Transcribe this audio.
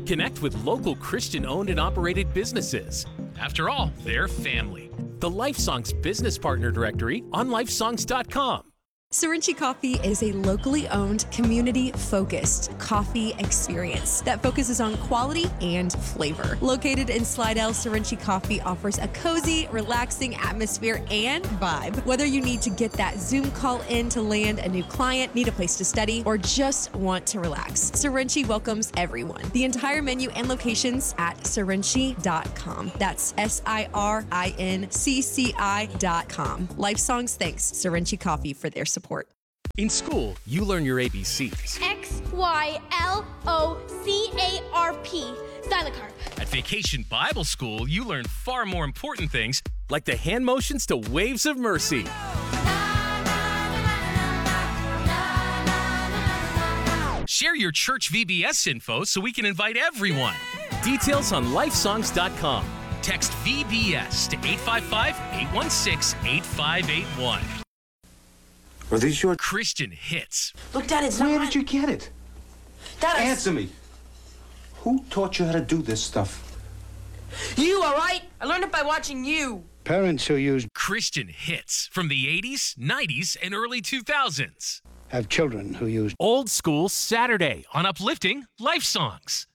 Connect with local Christian-owned and operated businesses. After all, they're family. The LifeSongs Business Partner Directory on lifesongs.com. Sorinchi Coffee is a locally owned, community-focused coffee experience that focuses on quality and flavor. Located in Slidell, Sorinchi Coffee offers a cozy, relaxing atmosphere and vibe. Whether you need to get that Zoom call in to land a new client, need a place to study, or just want to relax, Sorinchi welcomes everyone. The entire menu and locations at sorinchi.com. That's SIRINCCI.com. LifeSongs thanks Sorinchi Coffee for their support. In school, you learn your ABCs. XYLOCARP. Stylocarp. At Vacation Bible School, you learn far more important things, like the hand motions to Waves of Mercy. Share your church VBS info so we can invite everyone. Details on lifesongs.com. Text VBS to 855-816-8581. Are these your Christian hits. Look, Dad, it's not Where right. did you get it? Dad, Answer me. Who taught you how to do this stuff? You, all right? I learned it by watching you. Parents who use Christian hits from the 80s, 90s, and early 2000s. have children who use Old School Saturday on Uplifting Life Songs.